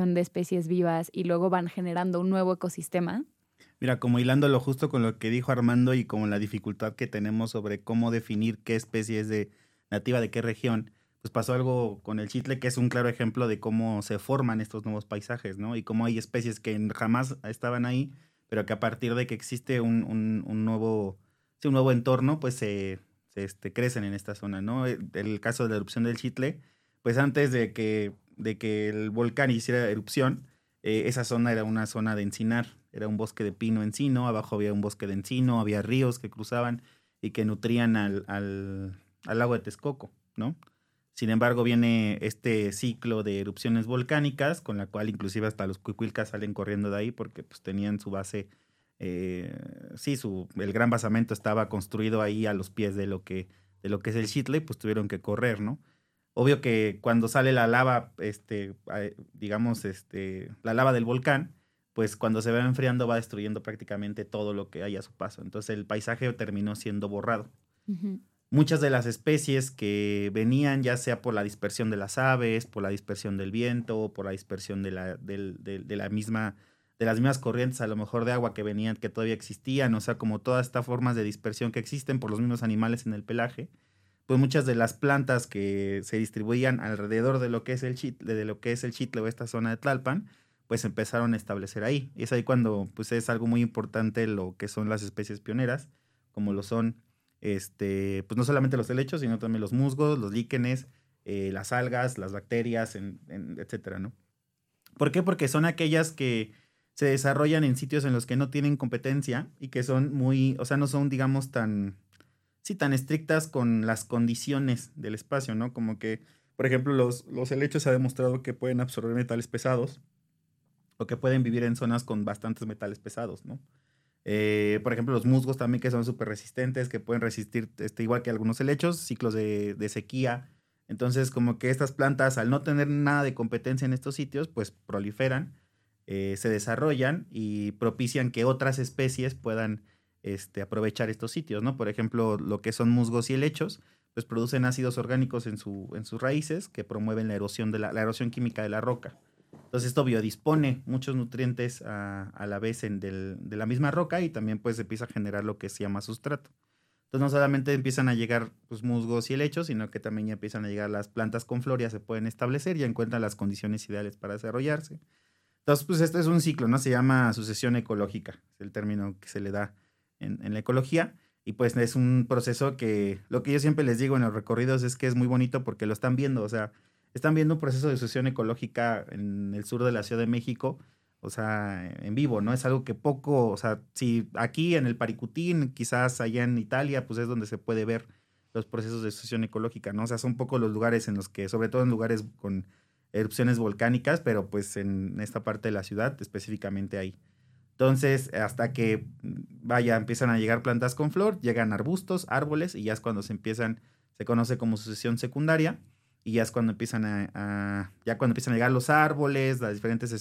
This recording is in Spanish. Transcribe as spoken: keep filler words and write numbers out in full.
extinción de especies vivas y luego van generando un nuevo ecosistema. Mira, como hilándolo justo con lo que dijo Armando y con la dificultad que tenemos sobre cómo definir qué especie es de nativa de qué región, pues pasó algo con el chitle que es un claro ejemplo de cómo se forman estos nuevos paisajes, ¿no? Y cómo hay especies que jamás estaban ahí, pero que a partir de que existe un, un, un nuevo, sí, un nuevo entorno, pues se, se este, crecen en esta zona, ¿no? El, el caso de la erupción del chitle, pues antes de que, de que el volcán hiciera erupción, eh, esa zona era una zona de encinar, era un bosque de pino encino, abajo había un bosque de encino, había ríos que cruzaban y que nutrían al, al, al lago de Texcoco, ¿no? Sin embargo, viene este ciclo de erupciones volcánicas, con la cual inclusive hasta los cuicuilcas salen corriendo de ahí porque pues tenían su base, eh, sí, su, el gran basamento estaba construido ahí a los pies de lo que, de lo que es el Chitle, pues tuvieron que correr, ¿no? Obvio que cuando sale la lava, este, digamos, este, la lava del volcán, pues cuando se va enfriando va destruyendo prácticamente todo lo que hay a su paso. Entonces el paisaje terminó siendo borrado. Uh-huh. Muchas de las especies que venían, ya sea por la dispersión de las aves, por la dispersión del viento, por la dispersión de la, de, de, de la misma, de las mismas corrientes a lo mejor de agua que venían, que todavía existían, o sea, como todas estas formas de dispersión que existen por los mismos animales en el pelaje, pues muchas de las plantas que se distribuían alrededor de lo que es el chitle, de lo que es el chitle o esta zona de Tlalpan, pues empezaron a establecer ahí. Y es ahí cuando pues es algo muy importante lo que son las especies pioneras, como lo son este, pues no solamente los helechos, sino también los musgos, los líquenes, eh, las algas, las bacterias, en, en, etcétera, ¿no? ¿Por qué? Porque son aquellas que se desarrollan en sitios en los que no tienen competencia y que son muy, o sea, no son, digamos, tan, sí, tan estrictas con las condiciones del espacio, ¿no? Como que, por ejemplo, los, los helechos se ha demostrado que pueden absorber metales pesados o que pueden vivir en zonas con bastantes metales pesados, ¿no? Eh, por ejemplo, los musgos también que son súper resistentes, que pueden resistir, este, igual que algunos helechos, ciclos de, de sequía. Entonces, como que estas plantas, al no tener nada de competencia en estos sitios, pues proliferan, eh, se desarrollan y propician que otras especies puedan este, aprovechar estos sitios, ¿no? Por ejemplo, lo que son musgos y helechos, pues producen ácidos orgánicos en, su, en sus raíces que promueven la erosión, de la, la erosión química de la roca. Entonces esto biodispone muchos nutrientes a, a la vez en del, de la misma roca y también pues empieza a generar lo que se llama sustrato. Entonces no solamente empiezan a llegar pues, musgos y helechos, sino que también ya empiezan a llegar las plantas con flor, ya se pueden establecer, ya encuentran las condiciones ideales para desarrollarse. Entonces pues este es un ciclo, ¿no? Se llama sucesión ecológica, es el término que se le da en, en la ecología. Y pues es un proceso que lo que yo siempre les digo en los recorridos es que es muy bonito porque lo están viendo, o sea, están viendo un proceso de sucesión ecológica en el sur de la Ciudad de México, o sea, en vivo, ¿no? Es algo que poco, o sea, si aquí en el Paricutín, quizás allá en Italia, pues es donde se puede ver los procesos de sucesión ecológica, ¿no? O sea, son pocos los lugares en los que, sobre todo en lugares con erupciones volcánicas, pero pues en esta parte de la ciudad específicamente ahí. Entonces, hasta que, vaya, empiezan a llegar plantas con flor, llegan arbustos, árboles, y ya es cuando se empiezan, se conoce como sucesión secundaria, y ya es cuando empiezan a, a ya cuando empiezan a llegar los árboles, las diferentes